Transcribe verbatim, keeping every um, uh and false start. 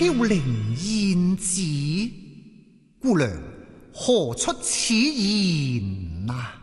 飘零燕子，姑娘何出此言啊？